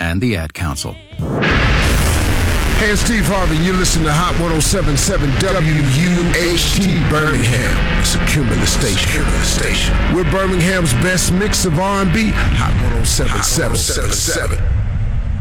and the Ad Council. Hey, it's Steve Harvey. You're listening to Hot 107.7 WUHT Birmingham. It's a Cumulus station. We're Birmingham's best mix of R&B. Hot 107.7.